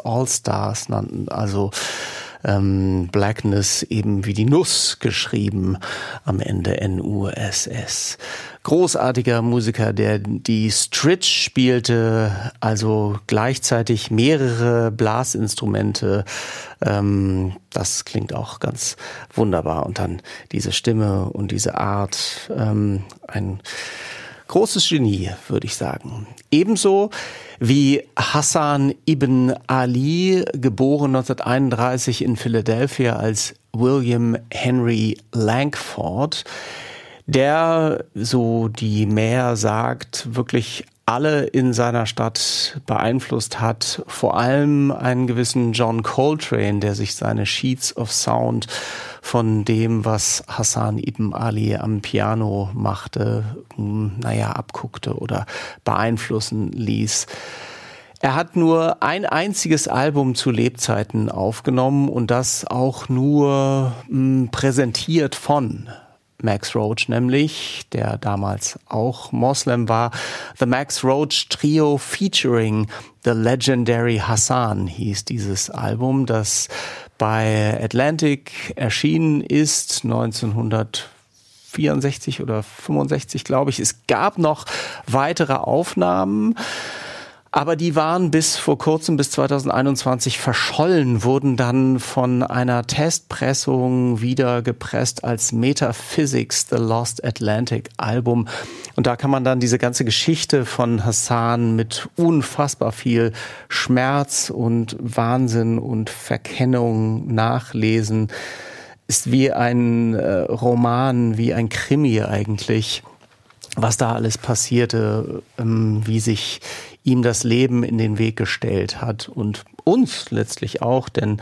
All-Stars nannten, also Blackness eben wie die Nuss geschrieben, am Ende Nuss. Großartiger Musiker, der die Stritch spielte, also gleichzeitig mehrere Blasinstrumente. Das klingt auch ganz wunderbar. Und dann diese Stimme und diese Art, ein großes Genie, würde ich sagen. Ebenso wie Hassan ibn Ali, geboren 1931 in Philadelphia als William Henry Langford, der, so die Mär sagt, wirklich alle in seiner Stadt beeinflusst hat, vor allem einen gewissen John Coltrane, der sich seine Sheets of Sound von dem, was Hassan ibn Ali am Piano machte, abguckte oder beeinflussen ließ. Er hat nur ein einziges Album zu Lebzeiten aufgenommen und das auch nur präsentiert von Max Roach, nämlich, der damals auch Moslem war. The Max Roach Trio featuring The Legendary Hassan hieß dieses Album, das bei Atlantic erschienen ist, 1964 oder 65, glaube ich. Es gab noch weitere Aufnahmen, aber die waren bis vor kurzem, bis 2021 verschollen, wurden dann von einer Testpressung wieder gepresst als Metaphysics, The Lost Atlantic Album. Und da kann man dann diese ganze Geschichte von Hassan mit unfassbar viel Schmerz und Wahnsinn und Verkennung nachlesen. Ist wie ein Roman, wie ein Krimi eigentlich, was da alles passierte, wie sich ihm das Leben in den Weg gestellt hat und uns letztlich auch, denn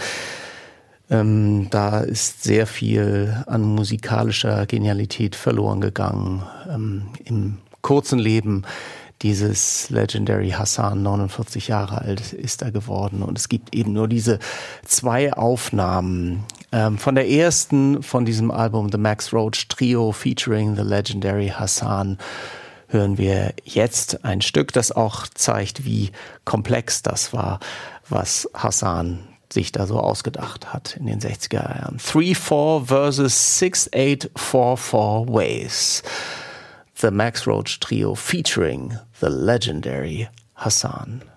da ist sehr viel an musikalischer Genialität verloren gegangen im kurzen Leben dieses Legendary Hassan. 49 Jahre alt ist er geworden und es gibt eben nur diese 2 Aufnahmen. Von der ersten von diesem Album, The Max Roach Trio featuring The Legendary Hassan, hören wir jetzt ein Stück, das auch zeigt, wie komplex das war, was Hassan sich da so ausgedacht hat in den 60er Jahren. 3/4 versus 6/8/4/4 ways. The Max Roach Trio featuring The Legendary Hassan.